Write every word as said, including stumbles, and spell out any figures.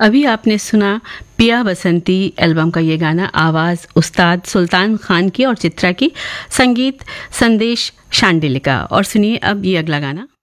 अभी आपने सुना पिया बसंती एल्बम का ये गाना, आवाज़ उस्ताद सुल्तान खान की और चित्रा की, संगीत संदेश शांडिल्य का। और सुनिए अब ये अगला गाना।